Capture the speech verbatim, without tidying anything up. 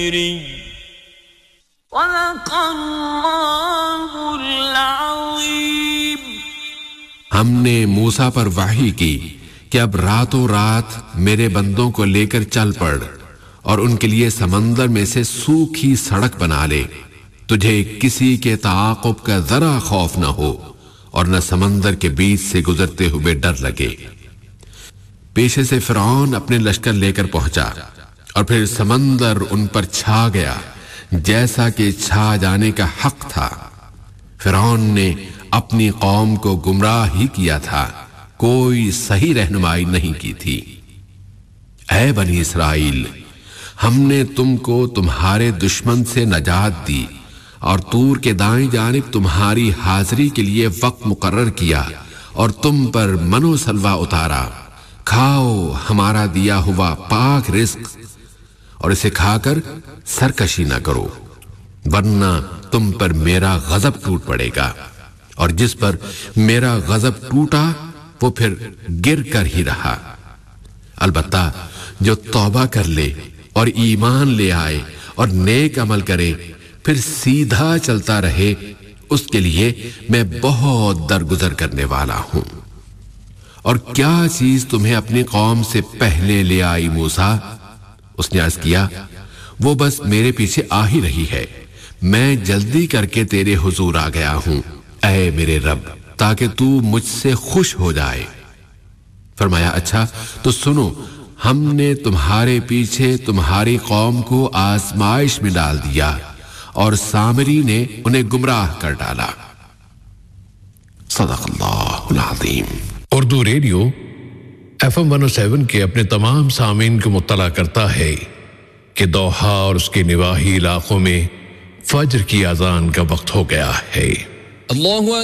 صدق اللہ العظیم. ہم نے موسیٰ پر وحی کی کہ اب راتوں رات میرے بندوں کو لے کر چل پڑ اور ان کے لیے سمندر میں سے سوکھی سڑک بنا لے. تجھے کسی کے تعاقب کا ذرا خوف نہ ہو اور نہ سمندر کے بیچ سے گزرتے ہوئے ڈر لگے. پیچھے سے فرعون اپنے لشکر لے کر پہنچا اور پھر سمندر ان پر چھا گیا جیسا کہ چھا جانے کا حق تھا. فرعون نے اپنی قوم کو گمراہ ہی کیا تھا، کوئی صحیح رہنمائی نہیں کی تھی. اے بنی اسرائیل، ہم نے تم کو تمہارے دشمن سے نجات دی اور طور کے دائیں جانب تمہاری حاضری کے لیے وقت مقرر کیا اور تم پر من و سلوہ اتارا. کھاؤ ہمارا دیا ہوا پاک رزق اور اسے کھا کر سرکشی نہ کرو، ورنہ تم پر میرا غضب ٹوٹ پڑے گا، اور جس پر میرا غضب ٹوٹا وہ پھر گر کر ہی رہا. البتہ جو توبہ کر لے اور ایمان لے آئے اور نیک عمل کرے پھر سیدھا چلتا رہے، اس کے لیے میں بہت درگزر کرنے والا ہوں. اور کیا چیز تمہیں اپنی قوم سے پہلے لے آئی موسیٰ؟ اس نے عرض کیا، وہ بس میرے پیچھے آ ہی رہی ہے، میں جلدی کر کے تیرے حضور آ گیا ہوں اے میرے رب، تاکہ تو مجھ سے خوش ہو جائے. فرمایا اچھا تو سنو، ہم نے تمہارے پیچھے تمہاری قوم کو آزمائش میں ڈال دیا اور سامری نے انہیں گمراہ کر ڈالا. صدق اللہ العظیم. اردو ریڈیو ایف ایم ایک سو سات کے اپنے تمام سامعین کو مطلع کرتا ہے کہ دوحہ اور اس کے نواحی علاقوں میں فجر کی اذان کا وقت ہو گیا ہے. اللہ